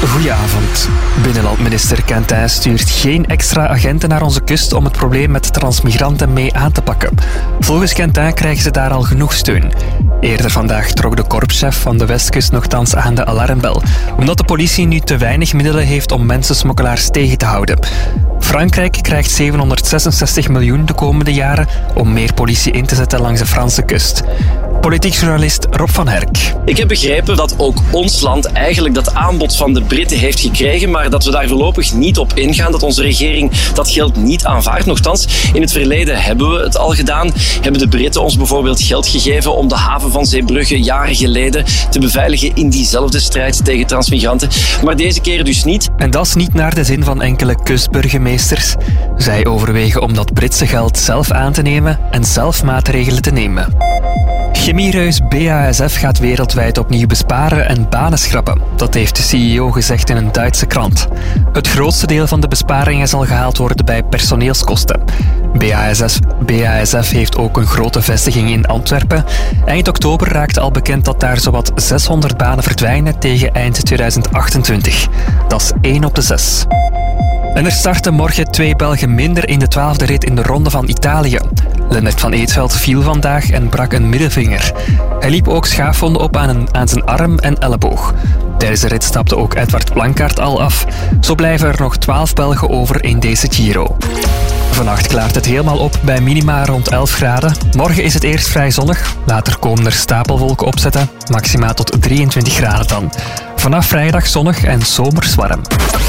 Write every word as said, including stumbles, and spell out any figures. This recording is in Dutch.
Goedenavond. Binnenlandminister Quentin stuurt geen extra agenten naar onze kust om het probleem met transmigranten mee aan te pakken. Volgens Quentin krijgen ze daar al genoeg steun. Eerder vandaag trok de korpschef van de Westkust nogthans aan de alarmbel, omdat de politie nu te weinig middelen heeft om mensensmokkelaars tegen te houden. Frankrijk krijgt zevenhonderdzesenzestig miljoen de komende jaren om meer politie in te zetten langs de Franse kust. Politiek journalist Rob van Herk. Ik heb begrepen dat ook ons land eigenlijk dat aanbod van de Britten heeft gekregen, maar dat we daar voorlopig niet op ingaan, dat onze regering dat geld niet aanvaardt. Nochtans, in het verleden hebben we het al gedaan. Hebben de Britten ons bijvoorbeeld geld gegeven om de haven van Zeebrugge jaren geleden te beveiligen in diezelfde strijd tegen transmigranten. Maar deze keer dus niet. En dat is niet naar de zin van enkele kustburgemeesters. Zij overwegen om dat Britse geld zelf aan te nemen en zelf maatregelen te nemen. Chemiereus B A S F gaat wereldwijd opnieuw besparen en banen schrappen. Dat heeft de C E O gezegd in een Duitse krant. Het grootste deel van de besparingen zal gehaald worden bij personeelskosten. B A S F, B A S F heeft ook een grote vestiging in Antwerpen. Eind oktober raakte al bekend dat daar zowat zeshonderd banen verdwijnen tegen eind tweeduizend achtentwintig. Dat is één op de zes. En er starten morgen twee Belgen minder in de twaalfde rit in de Ronde van Italië. Lennart van Eetveld viel vandaag en brak een middenvinger. Hij liep ook schaafwonden op aan, een, aan zijn arm en elleboog. Tijdens de rit stapte ook Edward Plankaart al af. Zo blijven er nog twaalf Belgen over in deze Giro. Vannacht klaart het helemaal op bij minima rond elf graden. Morgen is het eerst vrij zonnig. Later komen er stapelwolken opzetten. Maxima tot drieëntwintig graden dan. Vanaf vrijdag zonnig en zomers warm.